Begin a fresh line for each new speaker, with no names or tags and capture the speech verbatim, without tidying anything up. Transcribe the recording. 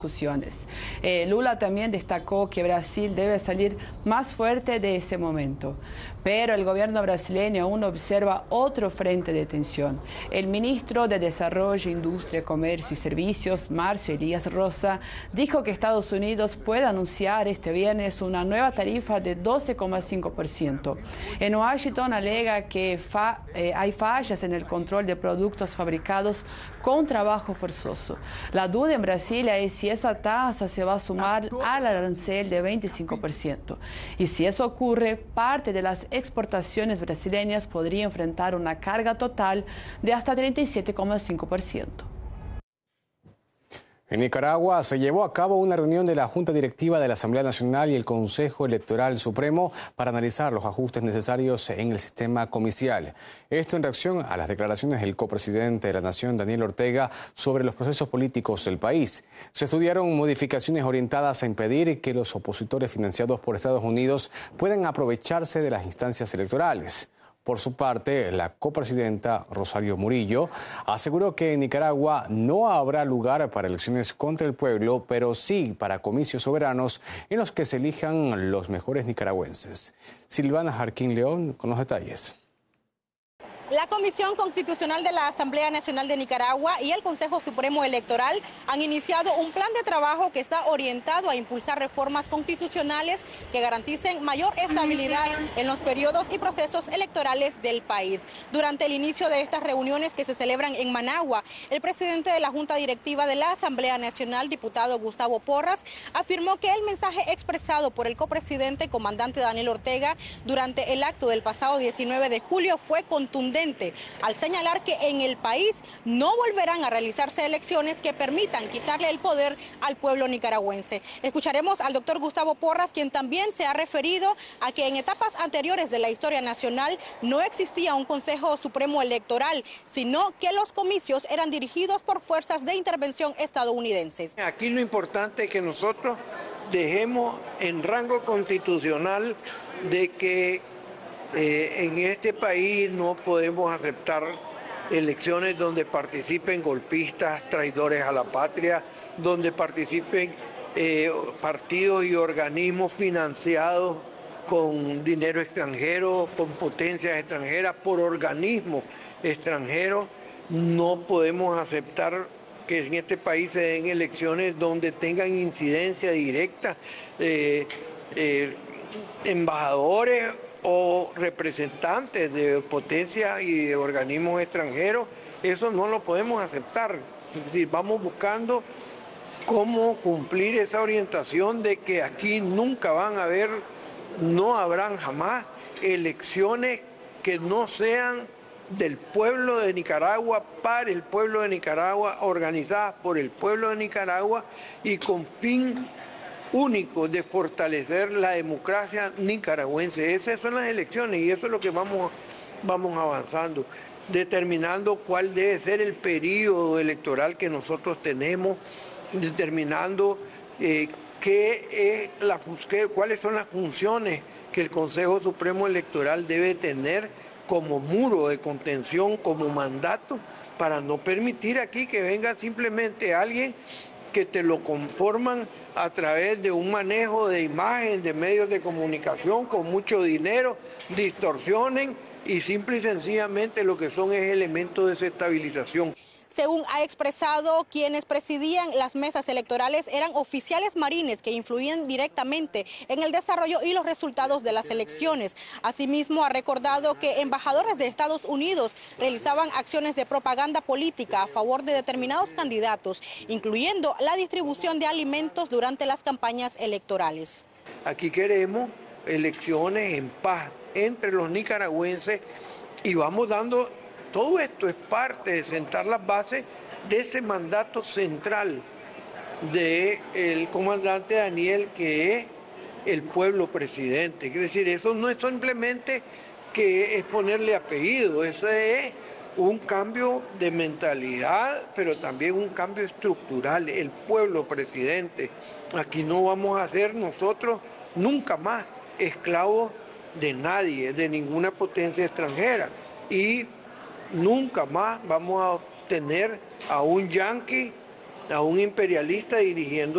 discusiones. Eh, Lula también destacó que Brasil debe salir más fuerte de ese momento, pero el gobierno brasileño aún observa otro frente de tensión. El ministro de Desarrollo, Industria, Comercio y Servicios, Márcio Elias Rosa, dijo que Estados Unidos puede anunciar este viernes una nueva tarifa de doce coma cinco por ciento. En Washington alega que fa eh, hay fallas en el control de productos fabricados con trabajo forzoso. La duda en Brasilia es si esa tasa se va a sumar al arancel de veinticinco por ciento. Y si eso ocurre, parte de las exportaciones brasileñas podría enfrentar una carga total de hasta treinta y siete coma cinco por ciento.
En Nicaragua se llevó a cabo una reunión de la Junta Directiva de la Asamblea Nacional y el Consejo Electoral Supremo para analizar los ajustes necesarios en el sistema comicial. Esto en reacción a las declaraciones del copresidente de la Nación, Daniel Ortega, sobre los procesos políticos del país. Se estudiaron modificaciones orientadas a impedir que los opositores financiados por Estados Unidos puedan aprovecharse de las instancias electorales. Por su parte, la copresidenta Rosario Murillo aseguró que en Nicaragua no habrá lugar para elecciones contra el pueblo, pero sí para comicios soberanos en los que se elijan los mejores nicaragüenses. Silvana Jarquín León con los detalles.
La Comisión Constitucional de la Asamblea Nacional de Nicaragua y el Consejo Supremo Electoral han iniciado un plan de trabajo que está orientado a impulsar reformas constitucionales que garanticen mayor estabilidad en los periodos y procesos electorales del país. Durante el inicio de estas reuniones que se celebran en Managua, el presidente de la Junta Directiva de la Asamblea Nacional, diputado Gustavo Porras, afirmó que el mensaje expresado por el copresidente comandante Daniel Ortega durante el acto del pasado diecinueve de julio fue contundente, al señalar que en el país no volverán a realizarse elecciones que permitan quitarle el poder al pueblo nicaragüense. Escucharemos al doctor Gustavo Porras, quien también se ha referido a que en etapas anteriores de la historia nacional no existía un Consejo Supremo Electoral, sino que los comicios eran dirigidos por fuerzas de intervención estadounidenses.
Aquí lo importante es que nosotros dejemos en rango constitucional de que Eh, en este país no podemos aceptar elecciones donde participen golpistas, traidores a la patria, donde participen eh, partidos y organismos financiados con dinero extranjero, con potencias extranjeras, por organismos extranjeros. No podemos aceptar que en este país se den elecciones donde tengan incidencia directa eh, eh, embajadores o representantes de potencias y de organismos extranjeros. Eso no lo podemos aceptar. Es decir, vamos buscando cómo cumplir esa orientación de que aquí nunca van a haber, no habrán jamás elecciones que no sean del pueblo de Nicaragua, para el pueblo de Nicaragua, organizadas por el pueblo de Nicaragua y con fin único de fortalecer la democracia nicaragüense. Esas son las elecciones y eso es lo que vamos, vamos avanzando, determinando cuál debe ser el periodo electoral que nosotros tenemos, determinando eh, qué es la, qué, cuáles son las funciones que el Consejo Supremo Electoral debe tener como muro de contención, como mandato, para no permitir aquí que venga simplemente alguien que te lo conforman a través de un manejo de imagen, de medios de comunicación con mucho dinero, distorsionen y simple y sencillamente lo que son es elementos de desestabilización.
Según ha expresado, quienes presidían las mesas electorales eran oficiales marines que influían directamente en el desarrollo y los resultados de las elecciones. Asimismo, ha recordado que embajadores de Estados Unidos realizaban acciones de propaganda política a favor de determinados candidatos, incluyendo la distribución de alimentos durante las campañas electorales.
Aquí queremos elecciones en paz entre los nicaragüenses y vamos dando. Todo esto es parte de sentar las bases de ese mandato central del comandante Daniel, que es el pueblo presidente. Es decir, eso no es simplemente que es ponerle apellido, eso es un cambio de mentalidad, pero también un cambio estructural, el pueblo presidente. Aquí no vamos a ser nosotros nunca más esclavos de nadie, de ninguna potencia extranjera. Y nunca más vamos a tener a un yanqui, a un imperialista dirigiendo